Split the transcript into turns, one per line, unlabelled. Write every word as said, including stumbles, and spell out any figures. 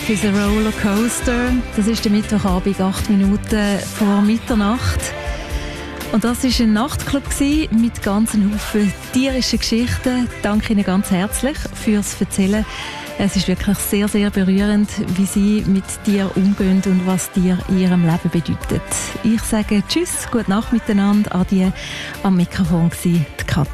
Life is a Rollercoaster. Das ist der Mittwochabend, acht Minuten vor Mitternacht. Und das war ein Nachtclub mit ganz einem Haufen tierischen Geschichten. Danke Ihnen ganz herzlich fürs Erzählen. Es ist wirklich sehr, sehr berührend, wie Sie mit dir umgehen und was dir in Ihrem Leben bedeutet. Ich sage Tschüss, gute Nacht miteinander, Adieu. Am Mikrofon war die Katrin.